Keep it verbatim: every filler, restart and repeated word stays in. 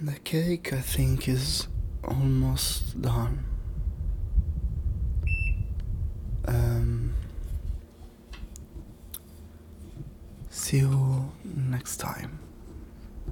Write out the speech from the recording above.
The cake, I think, is almost done. Um, see you next time.